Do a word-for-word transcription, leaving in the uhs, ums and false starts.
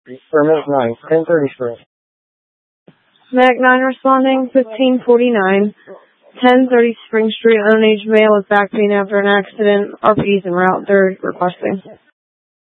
For Mac nine, ten thirty Spring. Mac nine responding, fifteen forty-nine. ten thirty Spring Street, unaided male with back pain after an accident. R P D's en route. They're requesting.